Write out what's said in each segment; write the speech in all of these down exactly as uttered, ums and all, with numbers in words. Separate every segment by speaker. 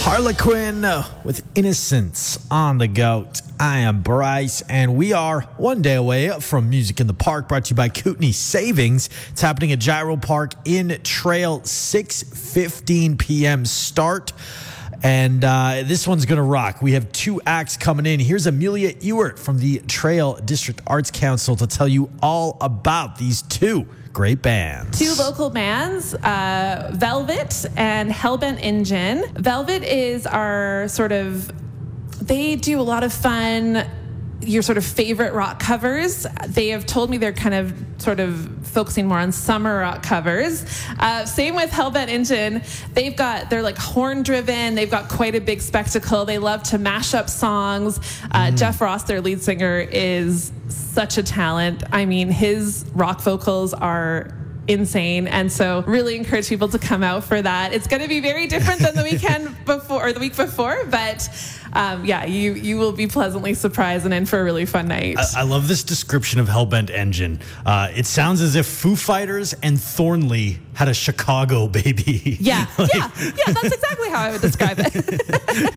Speaker 1: Harlequin with Innocence on the Goat. I am Bryce, and we are one day away from Music in the Park, brought to you by Kootenai Savings. It's happening at Gyro Park in Trail, six fifteen p.m. start. And uh, this one's going to rock. We have two acts coming in. Here's Amelia Ewert from the Trail District Arts Council to tell you all about these two great bands.
Speaker 2: Two local bands, uh, Velvet and Hellbent Engine. Velvet is our sort of, they do a lot of fun, your sort of favorite rock covers. They have told me they're kind of sort of focusing more on summer rock covers. Uh, same with Hellbent Engine. They've got, they're like horn driven. They've got quite a big spectacle. They love to mash up songs. Uh, mm. Jeff Ross, their lead singer, is such a talent. I mean, his rock vocals are insane, and so really encourage people to come out for that. It's going to be very different than the weekend before or the week before, but um, yeah, you you will be pleasantly surprised and in for a really fun night.
Speaker 1: I, I love this description of Hellbent Engine. Uh, it sounds as if Foo Fighters and Thornley had a Chicago baby.
Speaker 2: Yeah,
Speaker 1: like,
Speaker 2: yeah, yeah. That's exactly how I would describe it.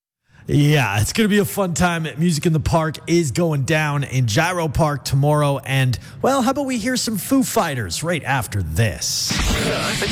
Speaker 1: Yeah, it's going to be a fun time. Music in the Park is going down in Gyro Park tomorrow. And, well, how about we hear some Foo Fighters right after this?
Speaker 3: The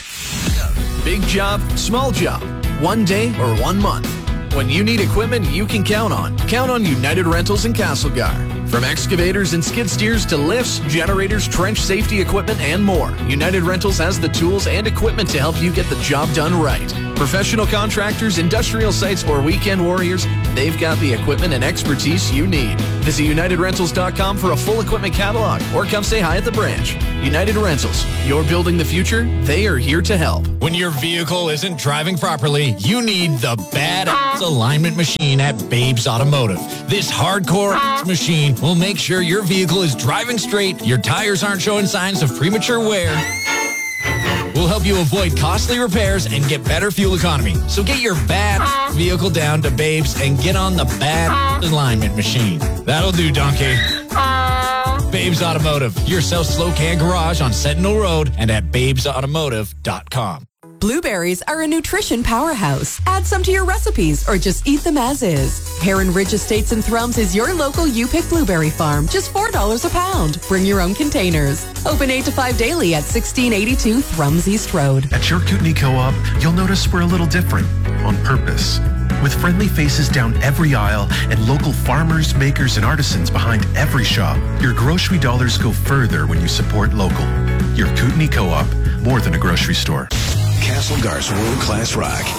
Speaker 3: Goat. Big job, small job, one day or one month. When you need equipment you can count on, count on United Rentals in Castlegar. From excavators and skid steers to lifts, generators, trench safety equipment, and more, United Rentals has the tools and equipment to help you get the job done right. Professional contractors, industrial sites, or weekend warriors, they've got the equipment and expertise you need. Visit United Rentals dot com for a full equipment catalog, or come say hi at the branch. United Rentals, you're building the future, they are here to help.
Speaker 4: When your vehicle isn't driving properly, you need the badass alignment machine at Babes Automotive. This hardcore machine will make sure your vehicle is driving straight, your tires aren't showing signs of premature wear. We'll help you avoid costly repairs and get better fuel economy. So get your bad vehicle down to Babes and get on the bad alignment machine. That'll do, donkey. Babes Automotive, your South Slocan garage on Sentinel Road and at babes automotive dot com.
Speaker 5: Blueberries are a nutrition powerhouse. Add some to your recipes or just eat them as is. Heron Ridge Estates and Thrums is your local U-Pick blueberry farm. Just four dollars a pound. Bring your own containers. Open eight to five daily at sixteen eighty-two Thrums East Road.
Speaker 6: At your Kootenai Co-op, you'll notice we're a little different on purpose. With friendly faces down every aisle and local farmers, makers, and artisans behind every shop, your grocery dollars go further when you support local. Your Kootenai Co-op, more than a grocery store.
Speaker 7: Castlegar's world-class rock